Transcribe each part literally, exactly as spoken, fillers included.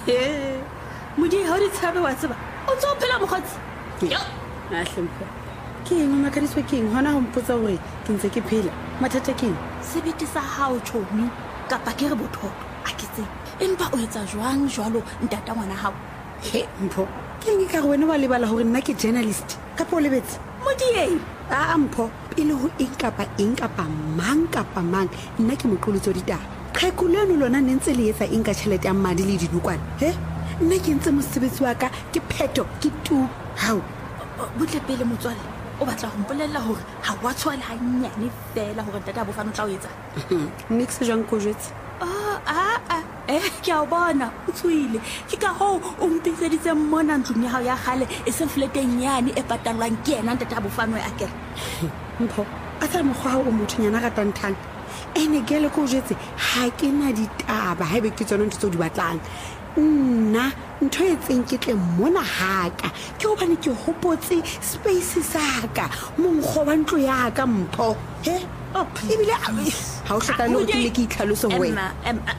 he modi ha di tshabe wa tseba o tso phela mokgotsi yo a hlompho ke eng o makadiswa ke eng hona ho mpotsa hore ke ntse ke phela mathata ke eng sebete sa hao tjhomi kapa ke re bothoto a ke tseng empa o etsa jwang jwalo ntata ngwana hao he mpho ke eng ka re wena wa lebala hore nna ke journalist kapa o lebetse modieng a mpho pele ho eng kapa eng kapa mang kapa mang nna ke moqolotso ditaba qhekuleno lona ne ntse le etsa eng ka tjhelete ya mmadi le dinokwane he nna ke ntse mosebetsi wa ka ke pheto ke tu hao butle pele motswalle o batla go mpolella hore ha wa tshwala hanyane fela hore ntata bo fano tla o etsa nix jang ko jetse ah ah eh ke a bona o tswile ke ka ho o mpiseditse mona ntlong ya hao ya gale e se fleteng yane e patalwang ke yena ntata bo fano ya kere mpho a tsa mogwa o mothonyana ga tanthang ene gele ko jetse ha ke na ditaba ha be ke tsona ntse o di batlang nna ntho e tseng ke tle mona haka ke hobane ke hopotse space saka monkgo wa ntlo ya ka mpho he ebile ha o hloka le go tle ke itlhaloso ho wena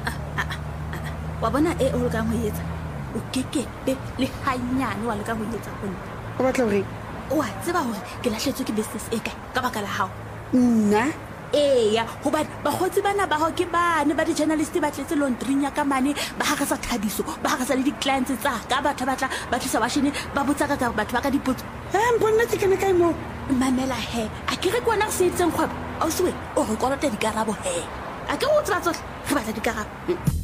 wa bona e o ka mo etsa o kekepe le hanyane wa le ka mo etsa hona o batla hore o a tseba hore ke lahletswe ke business e kae ka baka la hao nna eya hobane bagotsi bana ba ho ke bane ba di-journalist ba tletse laundryng ya ka mane ba hagasa Thabiso ba hagasa le di-clients tsa ka batho ba tla ba tlisa washene ba botsa ka batho ba ka dipotso he mponna tse kene kae mo mamela he a ke re kwana se itseng kgwebo a o se o re kolota dikarabo he a ke o tseba tsohle re batla dikarabo